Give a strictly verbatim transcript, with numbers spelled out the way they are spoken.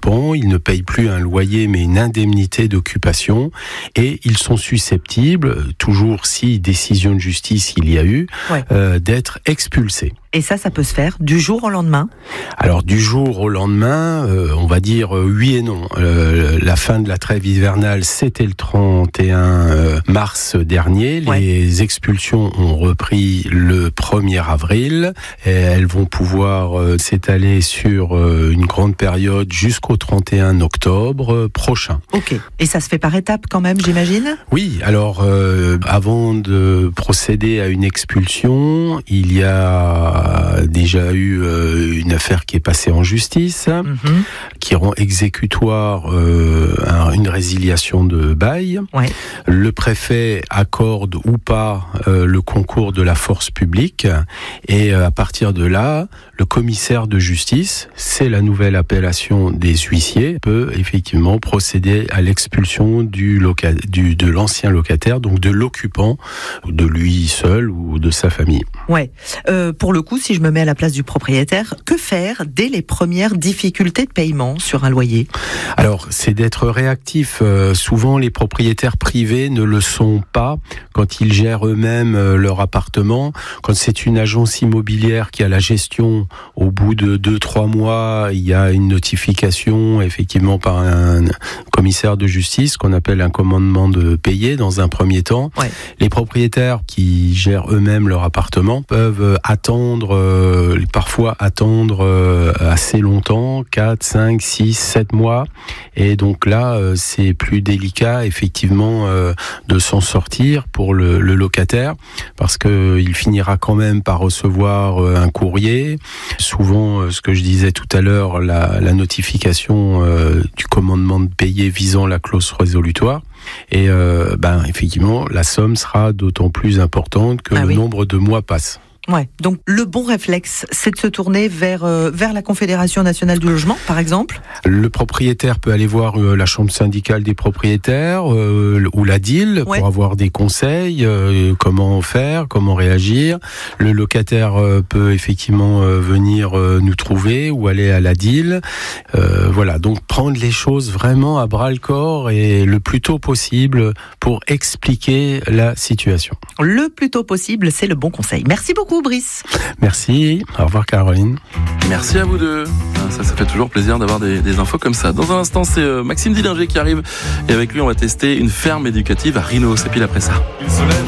occupants, ils ne payent plus un loyer mais une indemnité d'occupation et ils sont susceptibles, toujours si décision de justice il y a eu, ouais. euh, d'être expulsés. Et ça, ça peut se faire du jour au lendemain ? Alors du jour au lendemain, euh, on va dire euh, oui et non. Euh, la fin de la trêve hivernale, c'était le trente et un mars dernier. Les ouais. expulsions ont repris le premier avril. Et elles vont pouvoir euh, s'étaler sur euh, une grande période jusqu'au trente et un octobre euh, prochain. Ok. Et ça se fait par étapes quand même, j'imagine ? Oui. Alors, euh, avant de procéder à une expulsion, il y a déjà eu euh, une affaire qui est passée en justice, mm-hmm. qui rend exécutoire euh, un, une résiliation de bail. Ouais. Le préfet accorde ou pas euh, le concours de la force publique et euh, à partir de là, le commissaire de justice, c'est la nouvelle appellation des huissiers, peut effectivement procéder à l'expulsion du loca- du, de l'ancien locataire, donc de l'occupant, de lui seul ou de sa famille. Ouais. Euh, pour le coup, si je me mets à la place du propriétaire, que faire dès les premières difficultés de paiement sur un loyer ? Alors, c'est d'être réactif. Euh, souvent, les propriétaires privés ne le sont pas quand ils gèrent eux-mêmes euh, leur appartement. Quand c'est une agence immobilière qui a la gestion, au bout de deux, trois mois, il y a une notification, effectivement, par un commissaire de justice, qu'on appelle un commandement de payer dans un premier temps. Ouais. Les propriétaires qui gèrent eux-mêmes leur appartement peuvent attendre, euh, parfois attendre euh, assez longtemps, quatre, cinq, six, sept mois. Et donc là, euh, c'est plus délicat, effectivement, euh, de s'en sortir pour le, le locataire, parce que il finira quand même par recevoir euh, un courrier. Souvent, euh, ce que je disais tout à l'heure, la, la notification euh, du commandement de payer visant la clause résolutoire. Et euh, ben, effectivement, la somme sera d'autant plus importante que ah le oui. nombre de mois passe. Ouais. Donc le bon réflexe, c'est de se tourner vers euh, vers la Confédération nationale du logement, par exemple. Le propriétaire peut aller voir euh, la chambre syndicale des propriétaires euh, ou la D I L ouais. pour avoir des conseils, euh, comment faire, comment réagir. Le locataire euh, peut effectivement euh, venir euh, nous trouver ou aller à la D I L. Euh, voilà. Donc prendre les choses vraiment à bras le corps et le plus tôt possible pour expliquer la situation. Le plus tôt possible, c'est le bon conseil. Merci beaucoup, Brice. Merci. Au revoir, Caroline. Merci à vous deux. Ça, ça fait toujours plaisir d'avoir des, des infos comme ça. Dans un instant, c'est euh, Maxime Dillinger qui arrive. Et avec lui, on va tester une ferme éducative à Rhinos. Et puis après ça.